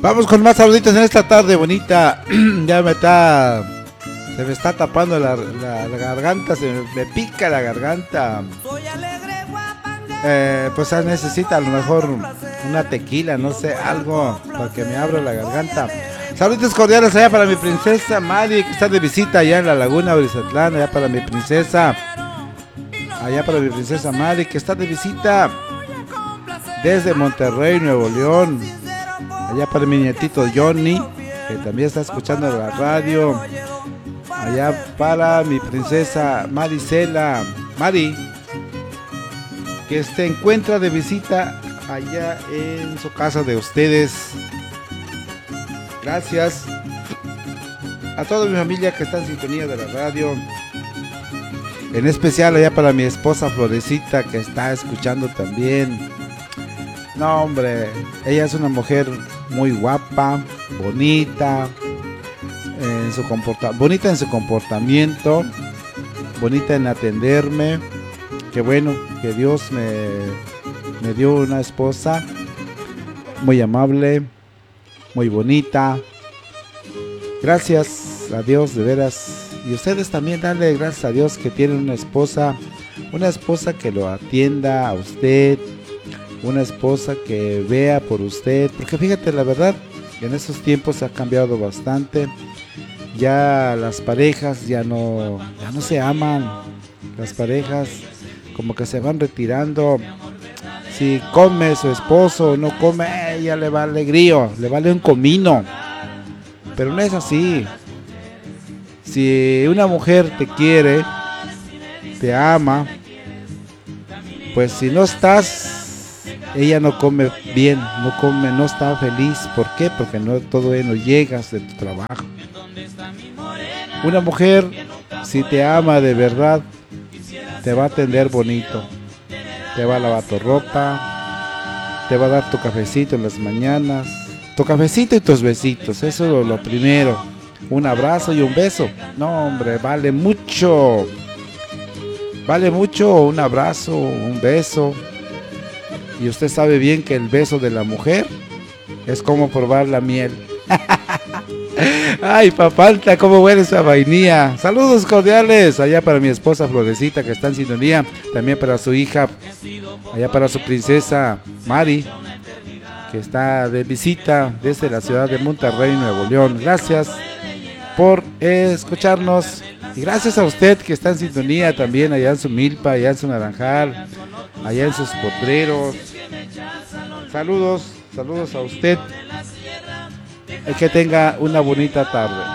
Vamos con más saluditos en esta tarde bonita. Se me está tapando la garganta, me pica la garganta. Pues necesita a lo mejor una tequila, no sé, algo para que me abra la garganta. Saludos cordiales allá para mi princesa Mari, que está de visita allá en la Laguna Brizatlán, allá para mi princesa Mari, que está de visita desde Monterrey, Nuevo León. Allá para mi nietito Johnny, que también está escuchando la radio. Allá para mi princesa Maricela, Mari, que se encuentra de visita allá en su casa de ustedes. Gracias a toda mi familia que está en sintonía de la radio. En especial allá para mi esposa Florecita, que está escuchando también. No, hombre, ella es una mujer muy guapa, bonita en su comportamiento, bonita en atenderme. Qué bueno que Dios me dio una esposa muy amable, muy bonita. Gracias a Dios, de veras. Y ustedes también darle gracias a Dios que tienen una esposa que lo atienda a usted, una esposa que vea por usted, porque fíjate, la verdad, en estos tiempos ha cambiado bastante. Ya las parejas ya no se aman, las parejas como que se van retirando. Si come su esposo o no come, ella le vale grillo, le vale un comino. Pero no es así. Si una mujer te quiere, te ama, pues si no estás, ella no come bien, no está feliz. ¿Por qué? Porque no llegas de tu trabajo. Una mujer, si te ama de verdad, te va a atender bonito, te va a lavar tu ropa, te va a dar tu cafecito en las mañanas, tu cafecito y tus besitos, eso es lo primero. Un abrazo y un beso, no, hombre, vale mucho un abrazo, un beso. Y usted sabe bien que el beso de la mujer es como probar la miel. Ay, papalta, cómo huele esa vainilla. Saludos cordiales allá para mi esposa Florecita, que está en sintonía. También para su hija, allá para su princesa Mari, que está de visita desde la ciudad de Monterrey, Nuevo León. Gracias por escucharnos. Y gracias a usted que está en sintonía también allá en su milpa, allá en su naranjal, allá en sus potreros. Saludos a usted. Que tenga una bonita tarde.